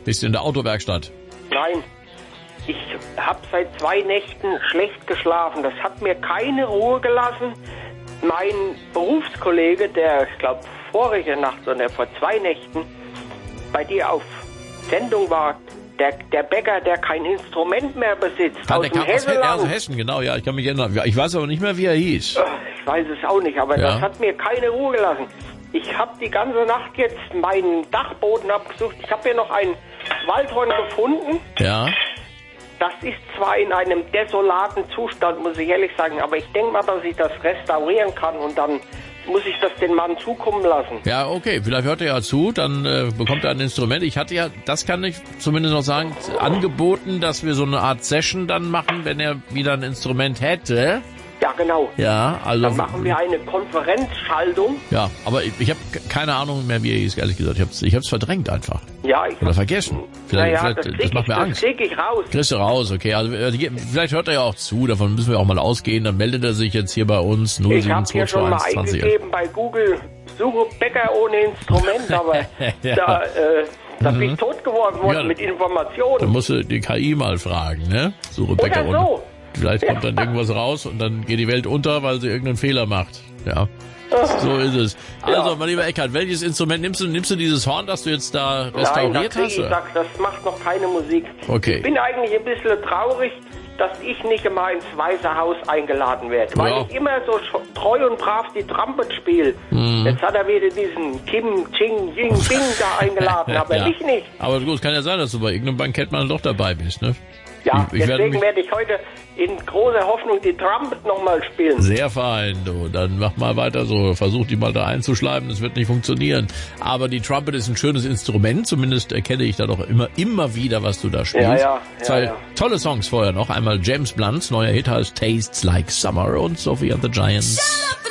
Bist du in der Autowerkstatt? Nein. Ich habe seit 2 Nächten schlecht geschlafen. Das hat mir keine Ruhe gelassen. Mein Berufskollege, der, ich glaube, vorige Nacht oder vor 2 Nächten bei dir auf Sendung war, der Bäcker, der kein Instrument mehr besitzt, aus dem Hessenland. Aus Hessen, genau, ja, ich kann mich erinnern. Ich weiß aber nicht mehr, wie er hieß. Ich weiß es auch nicht, aber das hat mir keine Ruhe gelassen. Ich habe die ganze Nacht jetzt meinen Dachboden abgesucht. Ich habe hier noch ein Waldhorn gefunden. Ja. Das ist zwar in einem desolaten Zustand, muss ich ehrlich sagen, aber ich denke mal, dass ich das restaurieren kann und dann muss ich das den Mann zukommen lassen. Ja, okay, vielleicht hört er ja zu, dann bekommt er ein Instrument. Ich hatte ja, das kann ich zumindest noch sagen, angeboten, dass wir so eine Art Session dann machen, wenn er wieder ein Instrument hätte. Ja, genau. Ja, also... Dann machen wir eine Konferenzschaltung. Ja, aber ich habe keine Ahnung mehr, wie er hieß, ehrlich gesagt. Ich hab's verdrängt einfach. Ja, oder vergessen. Vielleicht, das macht mir Angst. Das krieg ich raus. Kriegst du raus, okay. Also vielleicht hört er ja auch zu, davon müssen wir auch mal ausgehen. Dann meldet er sich jetzt hier bei uns 0722120. Ich habe hier schon mal eingegeben bei Google, suche Bäcker ohne Instrument, aber da bin ich tot geworden worden mit Informationen. Dann musst du die KI mal fragen, ne? Suche Bäcker ohne. So. Vielleicht kommt dann irgendwas raus und dann geht die Welt unter, weil sie irgendeinen Fehler macht. Ja, so ist es. Also, mein lieber Eckhard, welches Instrument nimmst du dieses Horn, das du jetzt da restauriert hast? Nein, das macht noch keine Musik. Okay. Ich bin eigentlich ein bisschen traurig, dass ich nicht immer ins Weiße Haus eingeladen werde, weil ich immer so treu und brav die Trumpet spiele. Jetzt hat er wieder diesen Kim Ching Ying Bing da eingeladen, aber ich nicht. Aber gut, es kann ja sein, dass du bei irgendeinem Bankett mal doch dabei bist, ne? Ja, deswegen werde ich heute in großer Hoffnung die Trumpet nochmal spielen. Sehr fein, du. Dann mach mal weiter so. Versuch die mal da einzuschleifen, das wird nicht funktionieren. Aber die Trumpet ist ein schönes Instrument, zumindest erkenne ich da doch immer wieder, was du da spielst. Zwei tolle Songs vorher noch. Einmal James Blunts neuer Hit heißt Tastes Like Summer und Sophie and the Giants.